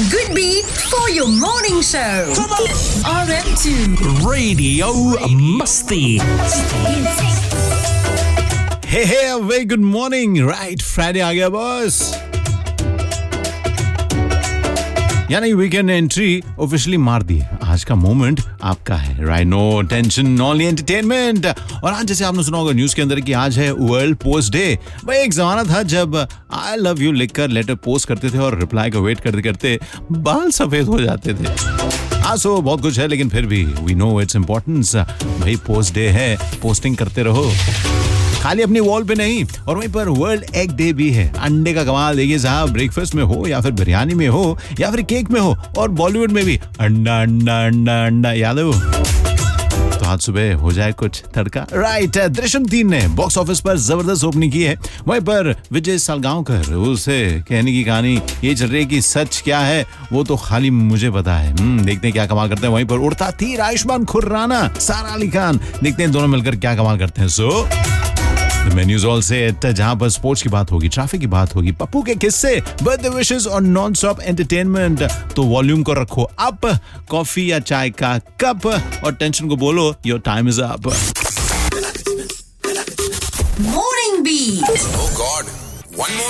good beat for your morning show. RM2 Radio Musti. Hey, a very good morning. Right, Friday आ गया boss. यानी weekend entry officially मार दी. आज का moment आपका है. Right, no tension, only entertainment. और आज जैसे आपने सुना होगा न्यूज के अंदर कि आज है वर्ल्ड पोस्ट डे. भाई एक जमाना था जब आई लव यू लिखकर लेटर पोस्ट करते थे और रिप्लाई का वेट करते करते बाल सफेद हो जाते थे. हाँ, सो बहुत कुछ है लेकिन फिर भी वी नो इट्स इम्पोर्टेंस. भाई पोस्ट डे है, पोस्टिंग करते रहो, खाली अपनी वॉल पे नहीं. और वहीं पर वर्ल्ड एग डे भी है. अंडे का कमाल देखिए साहब, ब्रेकफास्ट में हो या फिर बिरयानी में हो या फिर केक में हो. और बॉलीवुड में भी अंडा अंडा अंडा अंडा, याद है वो. तो आज सुबह हो जाए कुछ तड़का. राइट, दृश्यम 3 ने बॉक्स ऑफिस पर जबरदस्त ओपनिंग की है. वहीं पर विजय सालगांवकर, उसे कहने की कहानी ये चल रही है कि सच क्या है वो तो खाली मुझे पता है. देखते हैं क्या कमाल करते हैं. वहीं पर उड़ता तीर आयुष्मान खुर्राना, सारा अली खान, देखते हैं दोनों मिलकर क्या कमाल करते हैं. सो मेन्यूज ऑल सेट, जहां पर स्पोर्ट्स की बात होगी, ट्रैफिक की बात होगी, पप्पू के किस्से, बर्थडे विशेस और नॉन स्टॉप एंटरटेनमेंट. तो वॉल्यूम को रखो अप, कॉफी या चाय का कप, और टेंशन को बोलो your time is up. Morning Beat. Oh God, one more